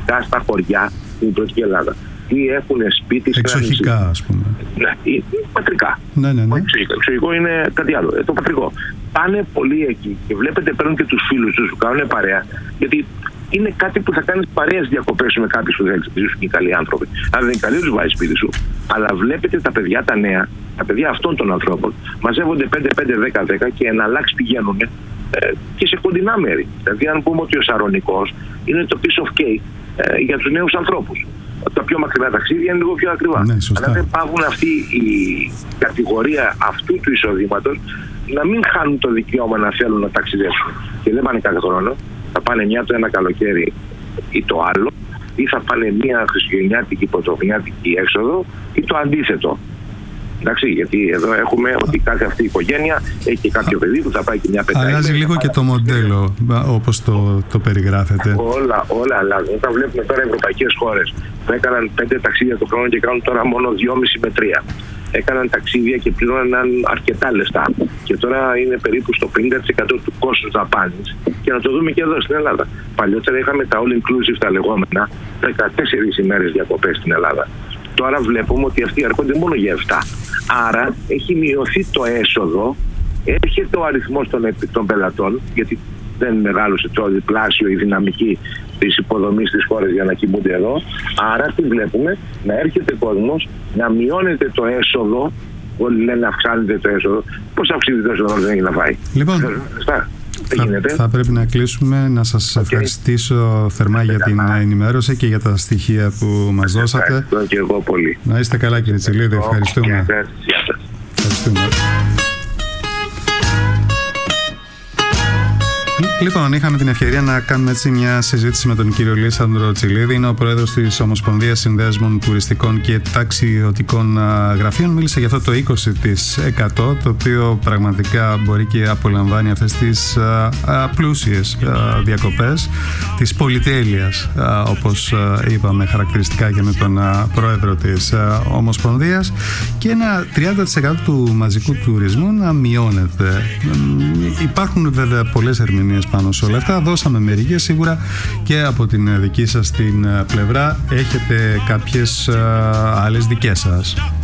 ειδικά στα χωριά στην Δυτική Ελλάδα. Τι έχουν σπίτι σε εξοχικά, ας πούμε. Ναι, πατρικά. Ναι. Εξοχικό είναι κάτι άλλο. Το πατρικό. Πάνε πολύ εκεί και βλέπετε παίρνουν και τους φίλους τους που κάνουν παρέα. Γιατί είναι κάτι που θα κάνεις παρέες διακοπές με κάποιους που δεν ζήσουν και οι καλοί άνθρωποι. Αν δεν είναι καλοί, τους βάζεις σπίτι σου. Αλλά βλέπετε τα παιδιά τα νέα, τα παιδιά αυτών των ανθρώπων, μαζεύονται 5-5-10-10 και εναλλάξ πηγαίνουν και σε κοντινά μέρη. Δηλαδή, αν πούμε ότι ο Σαρονικός είναι το piece of cake για τους νέους ανθρώπους. Τα πιο μακρινά ταξίδια είναι λίγο πιο ακριβά. Ναι, αλλά δεν πάγουν αυτή η κατηγορία αυτού του εισοδήματος να μην χάνουν το δικαίωμα να θέλουν να ταξιδέψουν. Και δεν πάνε κάθε χρόνο. Θα πάνε μια το ένα καλοκαίρι ή το άλλο, ή θα πάνε μια χριστουγεννιάτικη, πρωτοχρονιάτικη έξοδο, ή το αντίθετο. Εντάξει, γιατί εδώ έχουμε ότι κάθε αυτή η οικογένεια έχει και κάποιο παιδί που θα πάει και μια πενταετία. Αλλάζει λίγο και το μοντέλο, όπως το περιγράφετε. Όλα αλλάζουν. Όταν βλέπουμε τώρα ευρωπαϊκές χώρες που έκαναν 5 ταξίδια το χρόνο και κάνουν τώρα μόνο 2,5 με 3. Έκαναν ταξίδια και πλήρωναν αρκετά λεφτά. Και τώρα είναι περίπου στο 50% του κόστους δαπάνης. Και να το δούμε και εδώ στην Ελλάδα. Παλιότερα είχαμε τα all inclusive, τα λεγόμενα, 14 ημέρες διακοπές στην Ελλάδα. Τώρα βλέπουμε ότι αυτοί έρχονται μόνο για 7. Άρα έχει μειωθεί το έσοδο, έρχεται ο αριθμός των πελατών, γιατί δεν μεγάλωσε το διπλάσιο η δυναμική της υποδομής της χώρας για να κοιμούνται εδώ. Άρα τι βλέπουμε, να έρχεται κόσμος, να μειώνεται το έσοδο. Όλοι λένε να αυξάνεται το έσοδο. Πώς αυξάνεται το έσοδο, δεν έχει να φάει. Λοιπόν, θα πρέπει να κλείσουμε. Να σας ευχαριστήσω θερμά για την ενημέρωση και για τα στοιχεία που μας δώσατε. Ευχαριστώ και εγώ πολύ. Να είστε καλά, κύριε Τσιλίδη. Ευχαριστούμε. Ευχαριστούμε. Λοιπόν, είχαμε την ευκαιρία να κάνουμε έτσι μια συζήτηση με τον κύριο Λίσανδρο Τσιλίδη. Είναι ο πρόεδρος της Ομοσπονδίας Συνδέσμων Τουριστικών και Ταξιδιωτικών Γραφείων. Μίλησε για αυτό το 20%, το οποίο πραγματικά μπορεί και απολαμβάνει αυτές τις πλούσιες διακοπές της πολυτέλειας, όπως είπαμε χαρακτηριστικά και με τον πρόεδρο της Ομοσπονδίας, και ένα 30% του μαζικού τουρισμού να μειώνεται. Υπάρχουν βέβαια πολλές ερμηνείες πάνω σε όλα αυτά. Δώσαμε μερικές, σίγουρα και από την δική σας την πλευρά έχετε κάποιες άλλες δικές σας.